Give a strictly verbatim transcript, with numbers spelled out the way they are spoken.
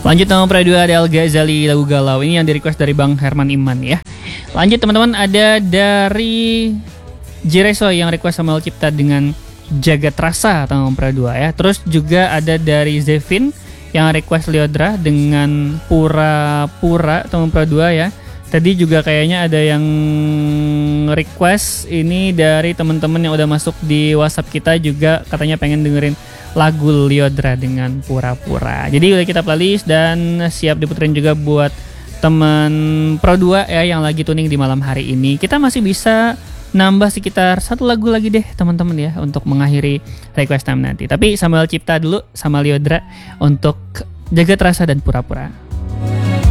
Lanjut nomor dua ada Al Ghazali lagu Galau. Ini yang di request dari Bang Herman Iman ya. Lanjut teman-teman, ada dari Jireso yang request Samuel Cipta dengan Jagat Rasa atau nomor dua ya. Terus juga ada dari Zevin yang request Liodra dengan Pura-Pura atau nomor dua ya. Tadi juga kayaknya ada yang request ini dari teman-teman yang udah masuk di WhatsApp kita juga katanya pengen dengerin lagu Liodra dengan Pura-Pura. Jadi udah kita playlist dan siap diputerin juga buat teman Pro dua ya yang lagi tuning di malam hari ini. Kita masih bisa nambah sekitar satu lagu lagi deh teman-teman ya untuk mengakhiri request time nanti. Tapi Samuel Cipta dulu sama Liodra untuk Jagat Rasa dan Pura-Pura.